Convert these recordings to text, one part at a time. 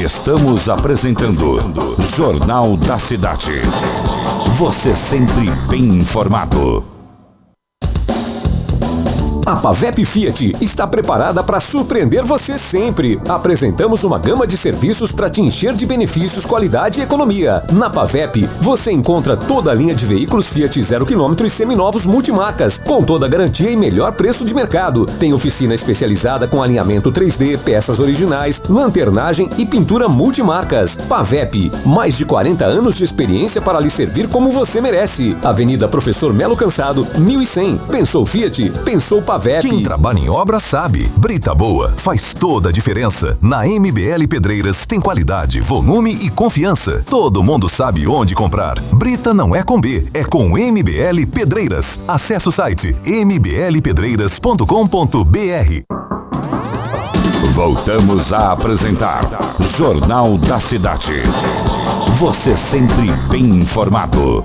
Estamos apresentando Jornal da Cidade. Você sempre bem informado. A Pavep Fiat está preparada para surpreender você sempre. Apresentamos uma gama de serviços para te encher de benefícios, qualidade e economia. Na Pavep, você encontra toda a linha de veículos Fiat 0 km e seminovos multimarcas, com toda a garantia e melhor preço de mercado. Tem oficina especializada com alinhamento 3D, peças originais, lanternagem e pintura multimarcas. Pavep, mais de 40 anos de experiência para lhe servir como você merece. Avenida Professor Melo Cansado, 1100. Pensou Fiat? Pensou Pavep. Quem trabalha em obra sabe. Brita boa faz toda a diferença. Na MBL Pedreiras tem qualidade, volume e confiança. Todo mundo sabe onde comprar. Brita não é com B, é com MBL Pedreiras. Acesse o site mblpedreiras.com.br. Voltamos a apresentar Jornal da Cidade. Você sempre bem informado.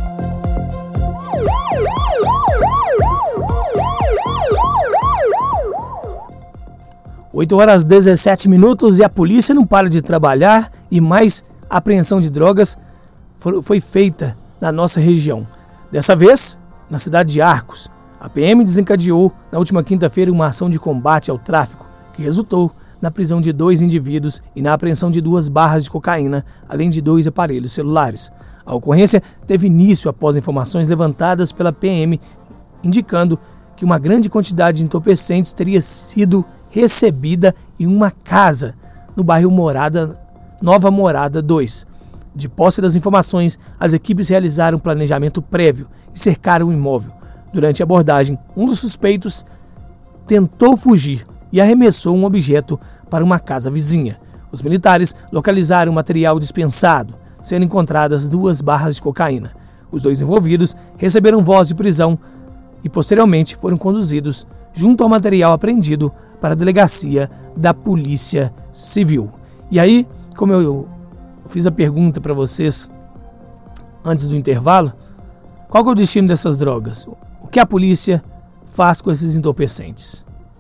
8h17 e a polícia não para de trabalhar e mais apreensão de drogas foi feita na nossa região. Dessa vez, na cidade de Arcos, a PM desencadeou na última quinta-feira uma ação de combate ao tráfico que resultou na prisão de 2 indivíduos e na apreensão de 2 barras de cocaína, além de 2 aparelhos celulares. A ocorrência teve início após informações levantadas pela PM indicando que uma grande quantidade de entorpecentes teria sido recebida em uma casa no bairro Nova Morada 2. De posse das informações, as equipes realizaram um planejamento prévio e cercaram o imóvel. Durante a abordagem, um dos suspeitos tentou fugir e arremessou um objeto para uma casa vizinha. Os militares localizaram o material dispensado, sendo encontradas 2 barras de cocaína. Os 2 envolvidos receberam voz de prisão e posteriormente foram conduzidos junto ao material apreendido para a delegacia da Polícia Civil. E aí, como eu fiz a pergunta para vocês antes do intervalo, qual que é o destino dessas drogas? O que a polícia faz com esses entorpecentes?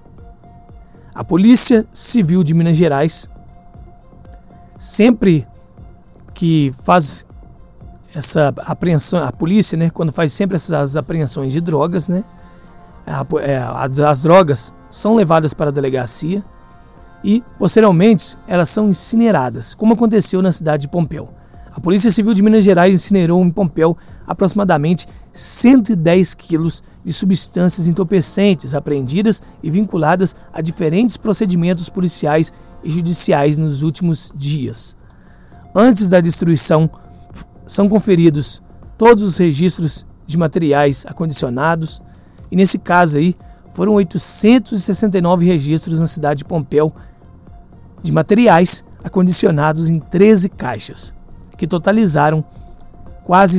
A Polícia Civil de Minas Gerais, sempre que faz essa apreensão, a polícia, né, quando faz sempre essas apreensões de drogas, né, as drogas são levadas para a delegacia e, posteriormente, elas são incineradas, como aconteceu na cidade de Pompéu. A Polícia Civil de Minas Gerais incinerou em Pompéu aproximadamente 110 quilos de substâncias entorpecentes apreendidas e vinculadas a diferentes procedimentos policiais e judiciais nos últimos dias. Antes da destruição, são conferidos todos os registros de materiais acondicionados. E nesse caso aí, foram 869 registros na cidade de Pompéu de materiais acondicionados em 13 caixas, que totalizaram quase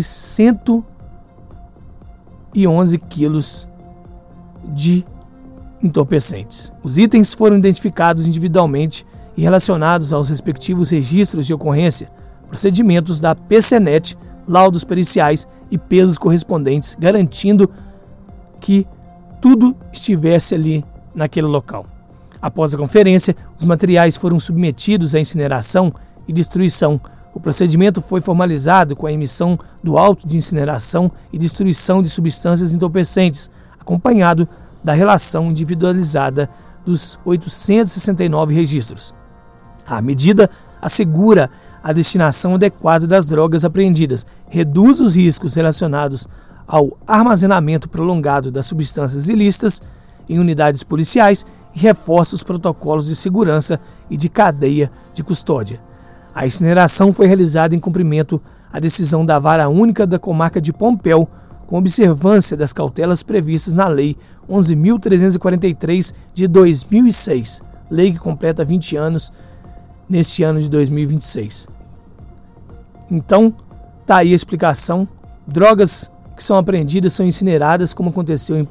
111 quilos de entorpecentes. Os itens foram identificados individualmente e relacionados aos respectivos registros de ocorrência, procedimentos da PCNet, laudos periciais e pesos correspondentes, garantindo que tudo estivesse ali naquele local. Após a conferência, os materiais foram submetidos à incineração e destruição. O procedimento foi formalizado com a emissão do auto de incineração e destruição de substâncias entorpecentes, acompanhado da relação individualizada dos 869 registros. A medida assegura a destinação adequada das drogas apreendidas, reduz os riscos relacionados ao armazenamento prolongado das substâncias ilícitas em unidades policiais e reforça os protocolos de segurança e de cadeia de custódia. A incineração foi realizada em cumprimento à decisão da Vara Única da Comarca de Pompéu, com observância das cautelas previstas na Lei 11.343 de 2006, lei que completa 20 anos neste ano de 2026. Então, tá aí a explicação. Drogas que são apreendidas são incineradas, como aconteceu em